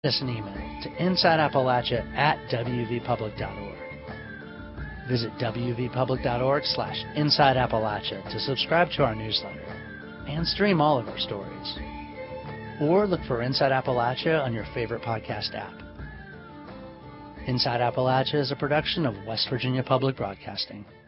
us an email to insideappalachia@wvpublic.org. Visit wvpublic.org/InsideAppalachia to subscribe to our newsletter and stream all of our stories. Or look for Inside Appalachia on your favorite podcast app. Inside Appalachia is a production of West Virginia Public Broadcasting.